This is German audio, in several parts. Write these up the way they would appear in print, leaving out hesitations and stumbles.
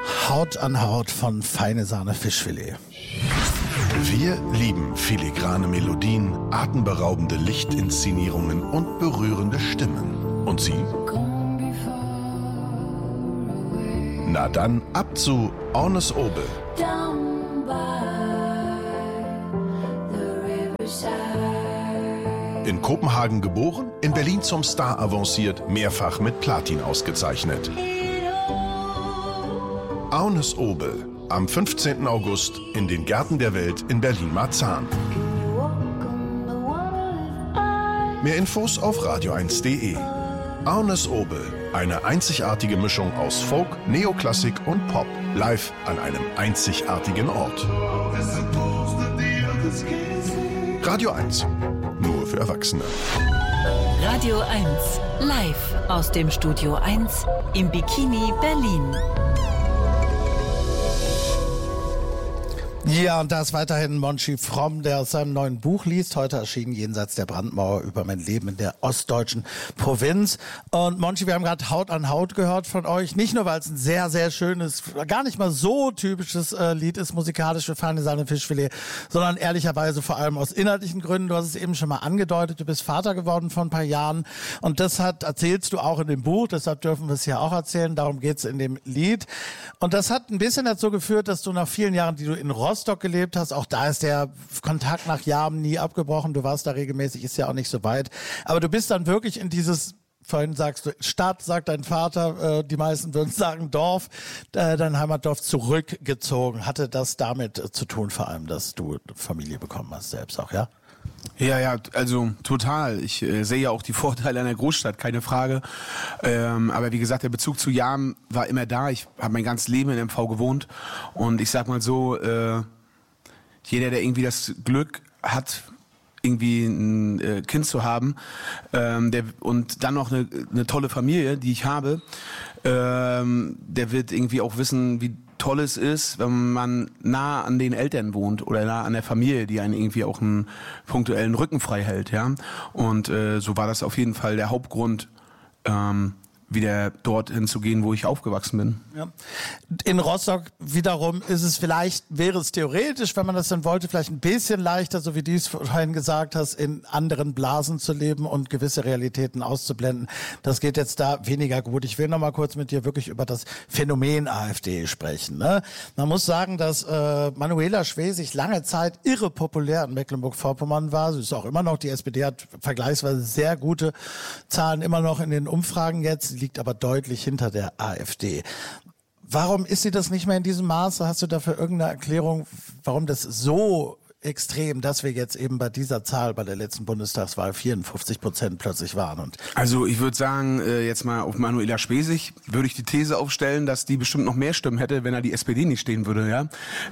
Haut an Haut von Feine Sahne Fischfilet. Wir lieben filigrane Melodien, atemberaubende Lichtinszenierungen und berührende Stimmen. Und Sie? Na dann ab zu Ornes Obel. In Kopenhagen geboren, in Berlin zum Star avanciert, mehrfach mit Platin ausgezeichnet. Ornes Obel, am 15. August in den Gärten der Welt in Berlin-Marzahn. Mehr Infos auf radio1.de. Ornes Obel, eine einzigartige Mischung aus Folk, Neoklassik und Pop, live an einem einzigartigen Ort. Radio 1, nur für Erwachsene. Radio 1, live aus dem Studio 1 im Bikini Berlin. Ja, und da ist weiterhin Monchi Fromm, der aus seinem neuen Buch liest. Heute erschienen Jenseits der Brandmauer über mein Leben in der ostdeutschen Provinz. Und Monchi, wir haben gerade Haut an Haut gehört von euch. Nicht nur, weil es ein sehr, sehr schönes, gar nicht mal so typisches Lied ist, musikalisch für Feine Sahne Fischfilet, sondern ehrlicherweise vor allem aus inhaltlichen Gründen. Du hast es eben schon mal angedeutet, du bist Vater geworden vor ein paar Jahren. Und das erzählst du auch in dem Buch, deshalb dürfen wir es hier auch erzählen. Darum geht's in dem Lied. Und das hat ein bisschen dazu geführt, dass du nach vielen Jahren, die du in Rostock gelebt hast, auch da ist der Kontakt nach Jahren nie abgebrochen. Du warst da regelmäßig, ist ja auch nicht so weit. Aber du bist dann wirklich in dieses, vorhin sagst du Stadt, sagt dein Vater, die meisten würden sagen Dorf, dein Heimatdorf zurückgezogen. Hatte das damit zu tun, vor allem, dass du Familie bekommen hast selbst auch, ja? Ja, also total. Ich sehe ja auch die Vorteile einer Großstadt, keine Frage. Aber wie gesagt, der Bezug zu Jam war immer da. Ich habe mein ganzes Leben in MV gewohnt. Und ich sag mal so, jeder, der irgendwie das Glück hat, irgendwie ein Kind zu haben, und dann noch eine tolle Familie, die ich habe, der wird irgendwie auch wissen, wie toll es ist, wenn man nah an den Eltern wohnt oder nah an der Familie, die einen irgendwie auch einen punktuellen Rücken frei hält, ja. Und so war das auf jeden Fall der Hauptgrund, wieder dorthin zu gehen, wo ich aufgewachsen bin. Ja. In Rostock wiederum wäre es theoretisch, wenn man das dann wollte, vielleicht ein bisschen leichter, so wie du es vorhin gesagt hast, in anderen Blasen zu leben und gewisse Realitäten auszublenden. Das geht jetzt da weniger gut. Ich will noch mal kurz mit dir wirklich über das Phänomen AfD sprechen. Ne? Man muss sagen, dass Manuela Schwesig lange Zeit irre populär in Mecklenburg-Vorpommern war. Sie ist auch immer noch, die SPD hat vergleichsweise sehr gute Zahlen immer noch in den Umfragen jetzt, liegt aber deutlich hinter der AfD. Warum ist sie das nicht mehr in diesem Maße? Hast du dafür irgendeine Erklärung, warum das so extrem, dass wir jetzt eben bei dieser Zahl bei der letzten Bundestagswahl 54% plötzlich waren? Und also ich würde sagen, jetzt mal auf Manuela Schwesig würde ich die These aufstellen, dass die bestimmt noch mehr Stimmen hätte, wenn da die SPD nicht stehen würde. Ja,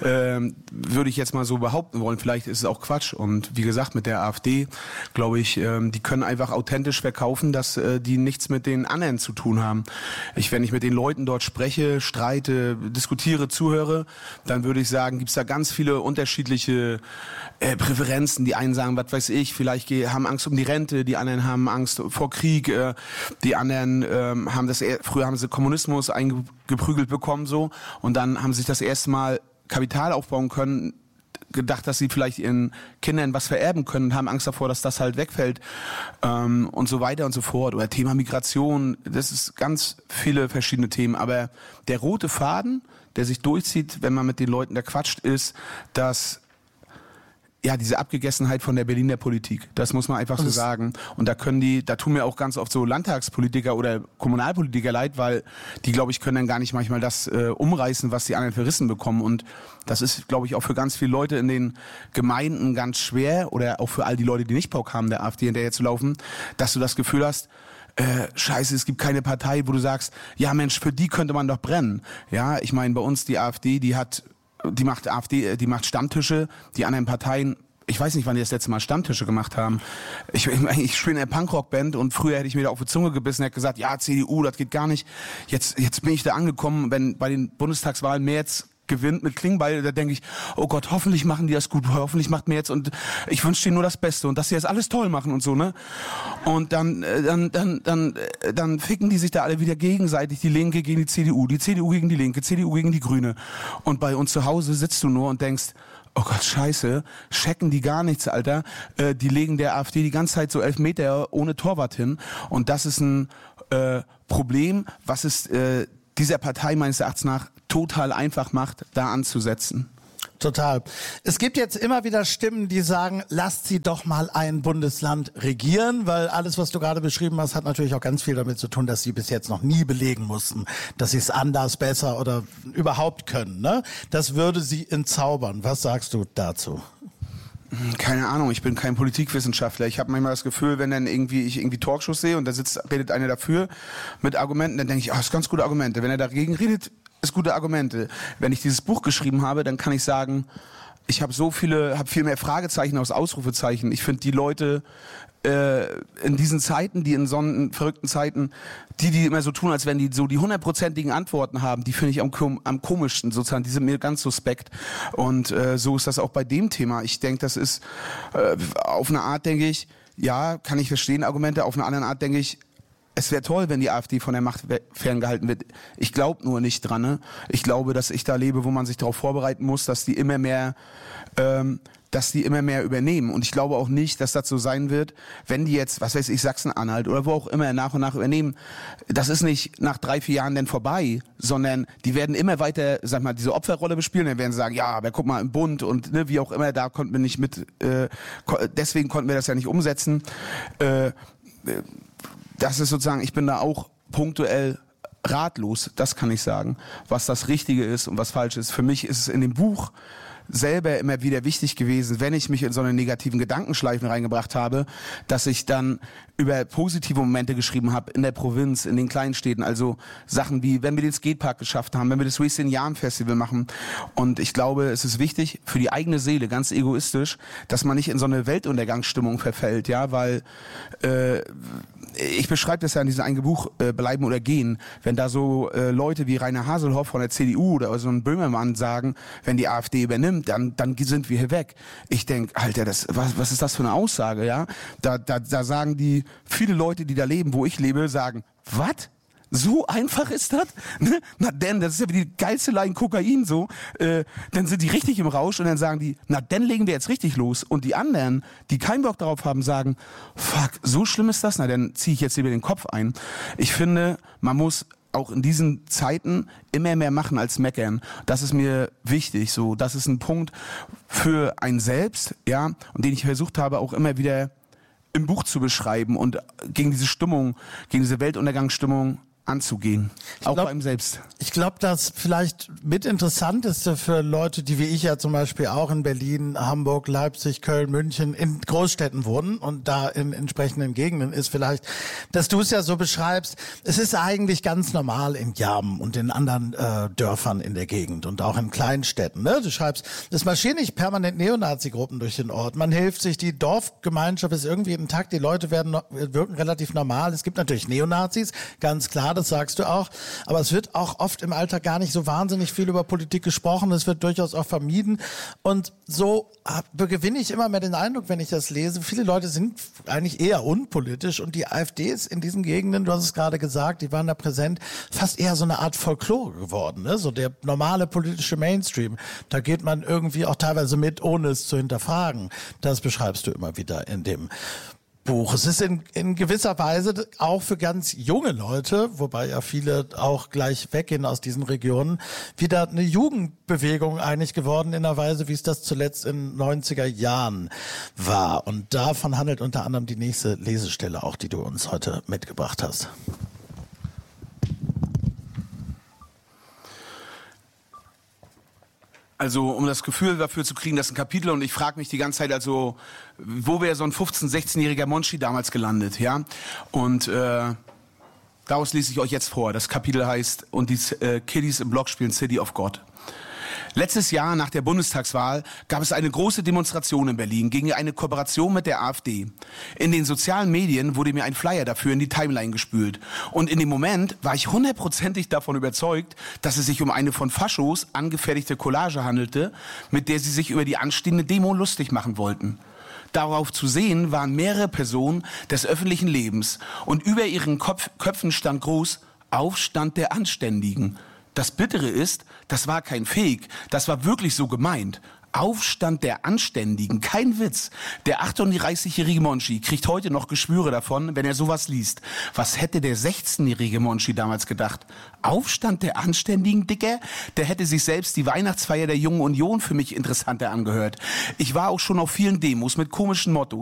würde ich jetzt mal so behaupten wollen. Vielleicht ist es auch Quatsch. Und wie gesagt, mit der AfD, glaube ich, die können einfach authentisch verkaufen, dass die nichts mit den anderen zu tun haben. Wenn ich mit den Leuten dort spreche, streite, diskutiere, zuhöre, dann würde ich sagen, gibt es da ganz viele unterschiedliche Präferenzen. Die einen sagen, was weiß ich, vielleicht haben Angst um die Rente, die anderen haben Angst vor Krieg, die anderen früher haben sie Kommunismus eingeprügelt bekommen so und dann haben sie sich das erste Mal Kapital aufbauen können, gedacht, dass sie vielleicht ihren Kindern was vererben können und haben Angst davor, dass das halt wegfällt, und so weiter und so fort. Oder Thema Migration, das ist ganz viele verschiedene Themen. Aber der rote Faden, der sich durchzieht, wenn man mit den Leuten da quatscht, ist, dass diese Abgegessenheit von der Berliner Politik, das muss man einfach so sagen. Und da tun mir auch ganz oft so Landtagspolitiker oder Kommunalpolitiker leid, weil die, glaube ich, können dann gar nicht manchmal das umreißen, was die anderen verrissen bekommen. Und das ist, glaube ich, auch für ganz viele Leute in den Gemeinden ganz schwer oder auch für all die Leute, die nicht Bock haben, der AfD hinterher zu laufen, dass du das Gefühl hast, scheiße, es gibt keine Partei, wo du sagst, ja Mensch, für die könnte man doch brennen. Ja, ich meine, bei uns die AfD, die macht Stammtische, die anderen Parteien, ich weiß nicht, wann die das letzte Mal Stammtische gemacht haben. Ich spiele in einer Punkrock-Band und früher hätte ich mir da auf die Zunge gebissen und hätte gesagt, ja, CDU, das geht gar nicht. Jetzt bin ich da angekommen, wenn bei den Bundestagswahlen mehr jetzt gewinnt mit Klingbeil, da denke ich, oh Gott, hoffentlich machen die das gut, hoffentlich macht mir jetzt, und ich wünsche denen nur das Beste und dass sie das alles toll machen und so, ne? Und dann ficken die sich da alle wieder gegenseitig, die Linke gegen die CDU gegen die Linke, CDU gegen die Grüne. Und bei uns zu Hause sitzt du nur und denkst, oh Gott, scheiße, checken die gar nichts, Alter. Die legen der AfD die ganze Zeit so 11 Meter ohne Torwart hin. Und das ist ein Problem, was es dieser Partei meines Erachtens nach total einfach macht, da anzusetzen. Total. Es gibt jetzt immer wieder Stimmen, die sagen, lasst sie doch mal ein Bundesland regieren, weil alles, was du gerade beschrieben hast, hat natürlich auch ganz viel damit zu tun, dass sie bis jetzt noch nie belegen mussten, dass sie es anders, besser oder überhaupt können. Ne? Das würde sie entzaubern. Was sagst du dazu? Keine Ahnung, ich bin kein Politikwissenschaftler. Ich habe manchmal das Gefühl, wenn dann ich Talkshows sehe und da redet einer dafür mit Argumenten, dann denke ich, das ist ganz gute Argumente. Wenn er dagegen redet, ist gute Argumente. Wenn ich dieses Buch geschrieben habe, dann kann ich sagen, ich habe viel mehr Fragezeichen als Ausrufezeichen. Ich finde die Leute in diesen Zeiten, die in so verrückten Zeiten, die immer so tun, als wenn die so die 100%igen Antworten haben, die finde ich am komischsten sozusagen, die sind mir ganz suspekt. Und so ist das auch bei dem Thema. Ich denke, das ist auf eine Art, denke ich, ja, kann ich verstehen Argumente, auf eine andere Art denke ich, es wäre toll, wenn die AfD von der Macht ferngehalten wird. Ich glaube nur nicht dran. Ne? Ich glaube, dass ich da lebe, wo man sich darauf vorbereiten muss, dass die immer mehr übernehmen. Und ich glaube auch nicht, dass das so sein wird, wenn die jetzt, was weiß ich, Sachsen-Anhalt oder wo auch immer nach und nach übernehmen. Das ist nicht nach 3-4 Jahren dann vorbei, sondern die werden immer weiter, sag mal, diese Opferrolle bespielen. Dann werden sie sagen, ja, aber guck mal, im Bund und ne, wie auch immer, da konnten wir nicht deswegen konnten wir das ja nicht umsetzen. Das ist sozusagen, ich bin da auch punktuell ratlos, das kann ich sagen, was das Richtige ist und was falsch ist. Für mich ist es in dem Buch selber immer wieder wichtig gewesen, wenn ich mich in so eine negativen Gedankenschleifen reingebracht habe, dass ich dann über positive Momente geschrieben habe in der Provinz, in den Kleinstädten, also Sachen wie, wenn wir den Skatepark geschafft haben, wenn wir das Wasting Yarn Festival machen. Und ich glaube, es ist wichtig für die eigene Seele, ganz egoistisch, dass man nicht in so eine Weltuntergangsstimmung verfällt, ja, weil ich beschreibe das ja in diesem einen Buch, Bleiben oder Gehen, wenn da so Leute wie Rainer Haselhoff von der CDU oder so ein Böhmermann sagen, wenn die AfD übernimmt, dann sind wir hier weg. Ich denke, Alter, was ist das für eine Aussage, ja? Da sagen die, viele Leute, die da leben, wo ich lebe, sagen, was? So einfach ist das? Ne? Na denn, das ist ja wie die geilste Line Kokain so. Dann sind die richtig im Rausch und dann sagen die, na dann legen wir jetzt richtig los. Und die anderen, die keinen Bock darauf haben, sagen, fuck, so schlimm ist das? Na dann ziehe ich jetzt lieber den Kopf ein. Ich finde, man muss auch in diesen Zeiten immer mehr machen als meckern. Das ist mir wichtig. So, das ist ein Punkt für einen selbst, ja, und den ich versucht habe, auch immer wieder im Buch zu beschreiben und gegen diese Stimmung, gegen diese Weltuntergangsstimmung anzugehen, auch bei ihm selbst. Ich glaube, das vielleicht mit Interessanteste für Leute, die wie ich ja zum Beispiel auch in Berlin, Hamburg, Leipzig, Köln, München in Großstädten wohnen und da in entsprechenden Gegenden ist vielleicht, dass du es ja so beschreibst, es ist eigentlich ganz normal in Jarmen und in anderen Dörfern in der Gegend und auch in Kleinstädten. Ne? Du schreibst, es marschieren nicht permanent Neonazi-Gruppen durch den Ort. Man hilft sich, die Dorfgemeinschaft ist irgendwie intakt, die Leute wirken relativ normal. Es gibt natürlich Neonazis, ganz klar, das sagst du auch. Aber es wird auch oft im Alltag gar nicht so wahnsinnig viel über Politik gesprochen. Es wird durchaus auch vermieden. Und so gewinne ich immer mehr den Eindruck, wenn ich das lese, viele Leute sind eigentlich eher unpolitisch und die AfD ist in diesen Gegenden, du hast es gerade gesagt, die waren da präsent, fast eher so eine Art Folklore geworden. Ne? So der normale politische Mainstream. Da geht man irgendwie auch teilweise mit, ohne es zu hinterfragen. Das beschreibst du immer wieder in dem Buch. Es ist in gewisser Weise auch für ganz junge Leute, wobei ja viele auch gleich weggehen aus diesen Regionen, wieder eine Jugendbewegung eigentlich geworden in einer Weise, wie es das zuletzt in 90er Jahren war. Und davon handelt unter anderem die nächste Lesestelle auch, die du uns heute mitgebracht hast. Also um das Gefühl dafür zu kriegen, das ist ein Kapitel und ich frage mich die ganze Zeit, also wo wäre so ein 15-, 16-jähriger Monchi damals gelandet, ja? Und daraus lese ich euch jetzt vor. Das Kapitel heißt, und die Kiddies im Block spielen City of God. Letztes Jahr nach der Bundestagswahl gab es eine große Demonstration in Berlin gegen eine Kooperation mit der AfD. In den sozialen Medien wurde mir ein Flyer dafür in die Timeline gespült. Und in dem Moment war ich 100%ig davon überzeugt, dass es sich um eine von Faschos angefertigte Collage handelte, mit der sie sich über die anstehende Demo lustig machen wollten. Darauf zu sehen waren mehrere Personen des öffentlichen Lebens und über ihren Köpfen stand groß Aufstand der Anständigen. Das Bittere ist, das war kein Fake, das war wirklich so gemeint. Aufstand der Anständigen, kein Witz. Der 38-jährige Monchi kriegt heute noch Geschwüre davon, wenn er sowas liest. Was hätte der 16-jährige Monchi damals gedacht? Aufstand der Anständigen, Dicker? Der hätte sich selbst die Weihnachtsfeier der Jungen Union für mich interessanter angehört. Ich war auch schon auf vielen Demos mit komischen Mottos.